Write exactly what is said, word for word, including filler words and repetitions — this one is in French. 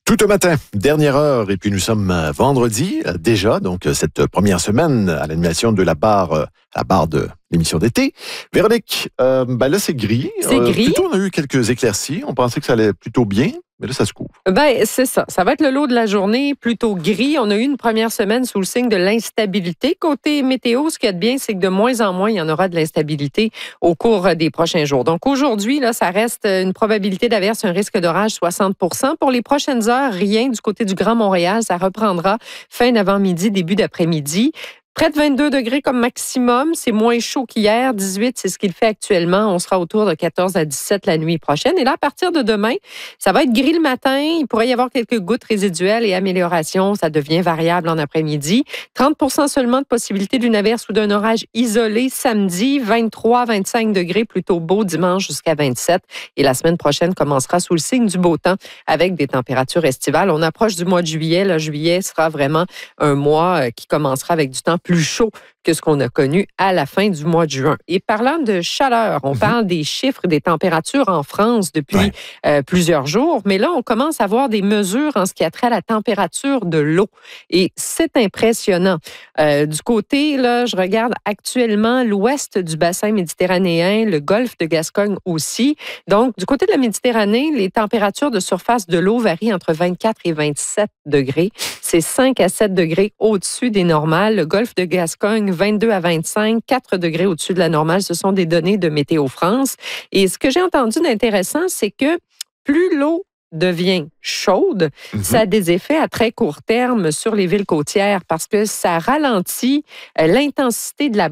Tout un matin, dernière heure, et puis nous sommes vendredi déjà, donc cette première semaine à l'animation de la barre, à la barre de l'émission d'été. Véronique, euh, ben là c'est gris. C'est Euh, gris. plutôt on a eu quelques éclaircies, on pensait que ça allait plutôt bien, mais là ça se couvre. Ben c'est ça. Ça va être le lot de la journée, plutôt gris. On a eu une première semaine sous le signe de l'instabilité. Côté météo, ce qu'il y a de bien, c'est que de moins en moins, il y en aura de l'instabilité au cours des prochains jours. Donc aujourd'hui, là, ça reste une probabilité d'averse, un risque d'orage soixante pour cent. Pour les prochaines heures, rien du côté du Grand Montréal. Ça reprendra fin d'avant-midi, début d'après-midi. Près de vingt-deux degrés comme maximum. C'est moins chaud qu'hier. dix-huit, c'est ce qu'il fait actuellement. On sera autour de quatorze à dix-sept la nuit prochaine. Et là, à partir de demain, ça va être gris le matin. Il pourrait y avoir quelques gouttes résiduelles et amélioration. Ça devient variable en après-midi. trente pour cent seulement de possibilité d'une averse ou d'un orage isolé samedi. vingt-trois à vingt-cinq degrés, plutôt beau dimanche jusqu'à vingt-sept. Et la semaine prochaine commencera sous le signe du beau temps avec des températures estivales. On approche du mois de juillet. Le juillet sera vraiment un mois qui commencera avec du temps plus chaud que ce qu'on a connu à la fin du mois de juin. Et parlant de chaleur, on mmh. parle des chiffres des températures en France depuis ouais. euh, plusieurs jours, mais là, on commence à voir des mesures en ce qui a trait à la température de l'eau. Et c'est impressionnant. Euh, du côté, là, je regarde actuellement l'ouest du bassin méditerranéen, le golfe de Gascogne aussi. Donc, du côté de la Méditerranée, les températures de surface de l'eau varient entre vingt-quatre et vingt-sept degrés. C'est cinq à sept degrés au-dessus des normales. Le golfe de Gascogne, vingt-deux à vingt-cinq, quatre degrés au-dessus de la normale. Ce sont des données de Météo France. Et ce que j'ai entendu d'intéressant, c'est que plus l'eau devient chaude, mm-hmm. ça a des effets à très court terme sur les villes côtières parce que ça ralentit l'intensité de la